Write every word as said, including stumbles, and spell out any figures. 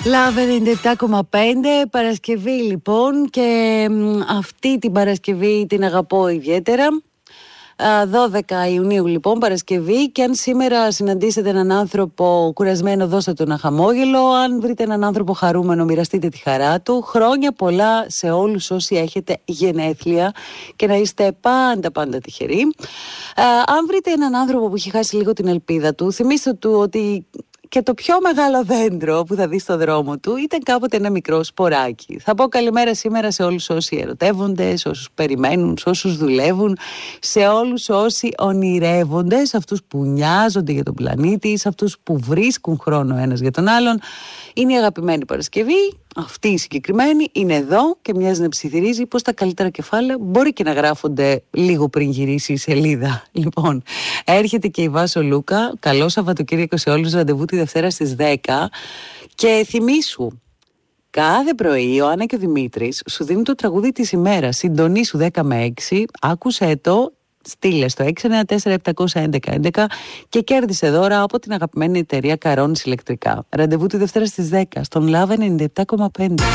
Λαβ ενενήντα επτά κόμμα πέντε, Παρασκευή λοιπόν, και αυτή την Παρασκευή την αγαπώ ιδιαίτερα. δώδεκα Ιουνίου λοιπόν, Παρασκευή, και αν σήμερα συναντήσετε έναν άνθρωπο κουρασμένο, δώστε του ένα χαμόγελο. Αν βρείτε έναν άνθρωπο χαρούμενο, μοιραστείτε τη χαρά του. Χρόνια πολλά σε όλους όσοι έχετε γενέθλια και να είστε πάντα πάντα τυχεροί. Αν βρείτε έναν άνθρωπο που έχει χάσει λίγο την ελπίδα του, θυμίστε του ότι και το πιο μεγάλο δέντρο που θα δει στο δρόμο του ήταν κάποτε ένα μικρό σποράκι. Θα πω καλημέρα σήμερα σε όλους όσοι ερωτεύονται, σε όσους περιμένουν, σε όσους δουλεύουν, σε όλους όσοι ονειρεύονται, σε αυτούς που νοιάζονται για τον πλανήτη, σε αυτούς που βρίσκουν χρόνο ένας για τον άλλον. Είναι η αγαπημένη Παρασκευή, αυτή η συγκεκριμένη, είναι εδώ και μοιάζει να ψιθυρίζει πως τα καλύτερα κεφάλαια μπορεί και να γράφονται λίγο πριν γυρίσει η σελίδα. Λοιπόν, έρχεται και η Βάσο Λούκα. Καλό Σαββατοκύριακο σε όλους, ραντεβού τη Δευτέρα στις δέκα. Και θυμήσου, κάθε πρωί η Ιωάννα και ο Δημήτρης σου δίνουν το τραγούδι της ημέρας. Συντονίσου δέκα με έξι, άκουσέ το, στείλε στο έξι εννιά τέσσερα επτά ένα ένα έντεκα και κέρδισε δώρα από την αγαπημένη εταιρεία Καρόνις Ηλεκτρικά. Ραντεβού τη Δευτέρα στις δέκα στον Λαβ ενενήντα επτά κόμμα πέντε.